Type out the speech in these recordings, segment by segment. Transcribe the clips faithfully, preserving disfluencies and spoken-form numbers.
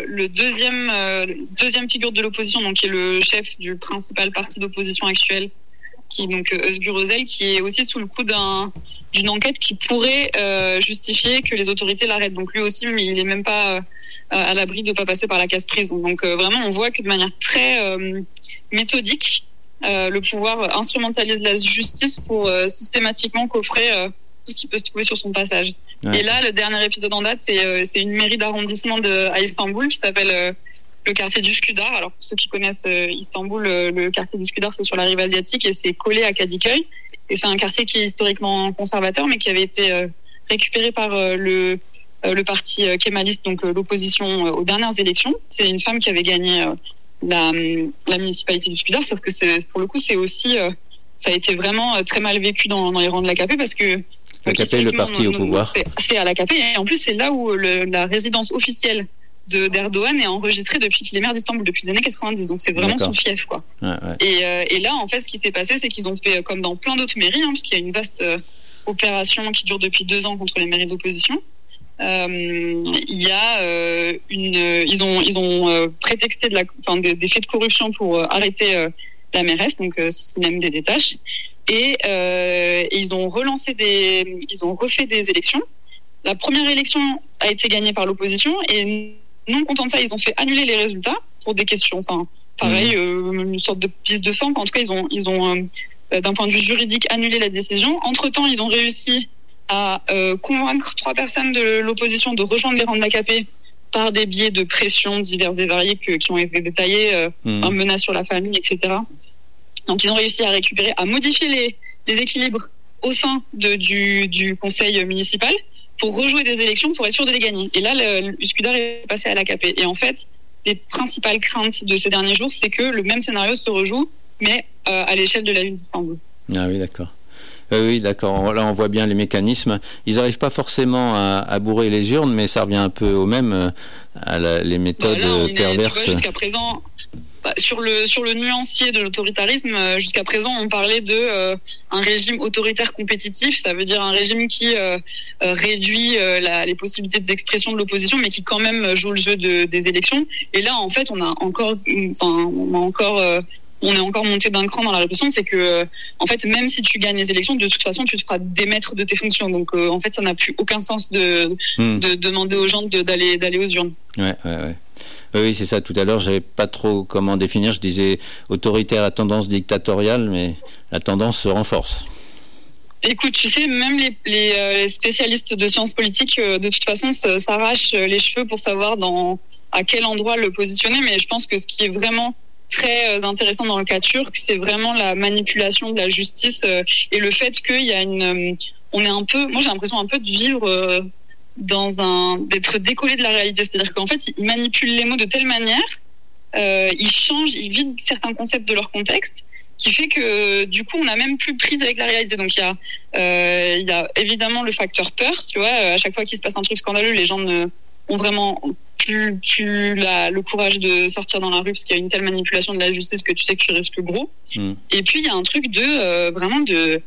le deuxième euh, deuxième figure de l'opposition, donc qui est le chef du principal parti d'opposition actuel, qui est donc Özgür Özel, qui est aussi sous le coup d'un d'une enquête qui pourrait euh, justifier que les autorités l'arrêtent. Donc lui aussi, mais il est même pas euh, à l'abri de pas passer par la case prison. Donc euh, vraiment, on voit que de manière très euh, méthodique, euh, le pouvoir instrumentalise la justice pour euh, systématiquement coffrer euh, tout ce qui peut se trouver sur son passage. Ouais. Et là, le dernier épisode en date, c'est euh, c'est une mairie d'arrondissement de à Istanbul qui s'appelle euh, le quartier d'Üsküdar. Alors pour ceux qui connaissent euh, Istanbul, euh, le quartier d'Üsküdar, c'est sur la rive asiatique et c'est collé à Kadıköy. Et c'est un quartier qui est historiquement conservateur, mais qui avait été euh, récupéré par euh, le euh, le parti euh, kémaliste, donc euh, l'opposition euh, aux dernières élections. C'est une femme qui avait gagné euh, la la municipalité d'Üsküdar, sauf que c'est, pour le coup, c'est aussi euh, ça a été vraiment euh, très mal vécu dans dans les rangs de l'A K P parce que l'A K P, le parti au pouvoir. C'est, c'est à l'A K P et en plus c'est là où le, la résidence officielle de d'Erdogan est enregistrée depuis qu'il est maire d'Istanbul, depuis les années quatre-vingt-dix. Donc c'est vraiment D'accord. son fief, quoi. Ouais, ouais. Et, euh, et là, en fait, ce qui s'est passé, c'est qu'ils ont fait comme dans plein d'autres mairies, hein, parce qu'il y a une vaste euh, opération qui dure depuis deux ans contre les mairies d'opposition. Euh, il y a euh, une, ils ont ils ont euh, prétexté de la, enfin, des, des faits de corruption pour euh, arrêter euh, la mairesse, donc euh, même des détaches. Et, euh, et ils ont relancé des, ils ont refait des élections. La première élection a été gagnée par l'opposition et non content de ça, ils ont fait annuler les résultats pour des questions. Enfin, pareil, euh, une sorte de piste de fin. En tout cas, ils ont, ils ont, euh, d'un point de vue juridique, annulé la décision. Entre-temps, ils ont réussi à euh, convaincre trois personnes de l'opposition de rejoindre les rangs de l'A K P par des biais de pression divers et variés que, qui ont été détaillés, euh, mmh. un menace sur la famille, et cetera. Donc, ils ont réussi à récupérer, à modifier les, les équilibres au sein de, du, du conseil municipal pour rejouer des élections pour être sûr de les gagner. Et là, l'Üsküdar est passé à l'A K P. Et en fait, les principales craintes de ces derniers jours, c'est que le même scénario se rejoue, mais euh, à l'échelle de la ville d'Istanbul. Ah oui, d'accord. Euh, oui, d'accord. Là, on voit bien les mécanismes. Ils n'arrivent pas forcément à, à bourrer les urnes, mais ça revient un peu au même, à la, les méthodes bah là, on perverses. Est, tu vois, jusqu'à présent, bah, sur le sur le nuancier de l'autoritarisme, euh, jusqu'à présent, on parlait de euh, un régime autoritaire compétitif. Ça veut dire un régime qui euh, euh, réduit euh, la, les possibilités d'expression de l'opposition, mais qui quand même joue le jeu de, des élections. Et là, en fait, on a encore, enfin, on a encore euh, on est encore monté d'un cran dans la répression, c'est que, euh, en fait, même si tu gagnes les élections, de toute façon, tu te feras démettre de tes fonctions. Donc, euh, en fait, ça n'a plus aucun sens de, mmh. de demander aux gens de, d'aller, d'aller aux urnes. Ouais, ouais, ouais. Oui, c'est ça. Tout à l'heure, j'avais pas trop comment définir. Je disais autoritaire à tendance dictatoriale, mais la tendance se renforce. Écoute, tu sais, même les, les, les spécialistes de sciences politiques, euh, de toute façon, s'arrachent les cheveux pour savoir dans à quel endroit le positionner. Mais je pense que ce qui est vraiment très intéressant dans le cas turc, c'est vraiment la manipulation de la justice euh, et le fait qu'il y a une, euh, on est un peu, moi j'ai l'impression un peu de vivre euh, dans un, d'être décollé de la réalité, c'est-à-dire qu'en fait ils manipulent les mots de telle manière, euh, ils changent, ils vident certains concepts de leur contexte, qui fait que du coup on n'a même plus prise avec la réalité. Donc il y a, euh, il y a évidemment le facteur peur, tu vois, à chaque fois qu'il se passe un truc scandaleux, les gens ne, ont vraiment plus, plus la, le courage de sortir dans la rue parce qu'il y a une telle manipulation de la justice que tu sais que tu risques gros. Mmh. Et puis il y a un truc de euh, vraiment de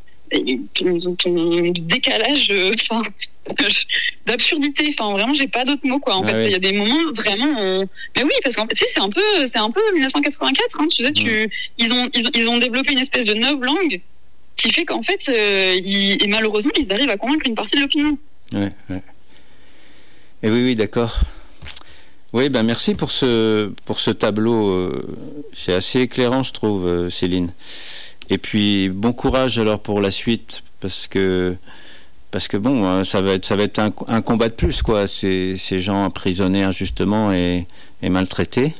ton, ton décalage, enfin euh, d'absurdité. Enfin vraiment j'ai pas d'autres mots quoi. En ah fait il oui. y a des moments vraiment. On... Mais oui parce qu'en fait c'est un peu c'est un peu dix-neuf cent quatre-vingt-quatre. Hein, tu sais mmh. tu ils ont ils, ils ont développé une espèce de novlangue qui fait qu'en fait euh, ils, et malheureusement ils arrivent à convaincre une partie de l'opinion. Ouais ouais. Et oui oui d'accord. Oui, ben merci pour ce pour ce tableau. Euh, c'est assez éclairant, je trouve, euh, Céline. Et puis bon courage alors pour la suite, parce que parce que bon, hein, ça va être ça va être un, un combat de plus, quoi. Ces ces gens emprisonnés injustement et, et maltraités.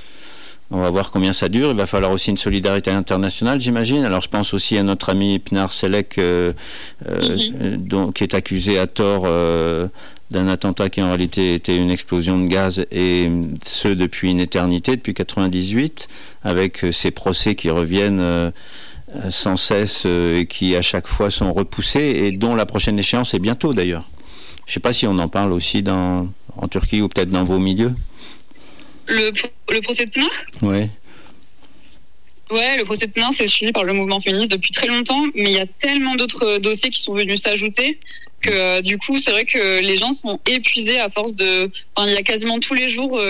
On va voir combien ça dure. Il va falloir aussi une solidarité internationale, j'imagine. Alors je pense aussi à notre ami Pınar Selek, euh, euh, mm-hmm. dont, qui est accusé à tort euh, d'un attentat qui en réalité était une explosion de gaz, et ce depuis une éternité, depuis quatre-vingt-dix-huit, avec ces procès qui reviennent euh, sans cesse euh, et qui à chaque fois sont repoussés, et dont la prochaine échéance est bientôt d'ailleurs. Je ne sais pas si on en parle aussi dans, en Turquie ou peut-être dans vos milieux. Le, le procès de Pınar ? Oui. Ouais, le procès de Pınar, c'est suivi par le mouvement féministe depuis très longtemps, mais il y a tellement d'autres dossiers qui sont venus s'ajouter que euh, du coup, c'est vrai que les gens sont épuisés à force de... Enfin, il y a quasiment tous les jours... Euh,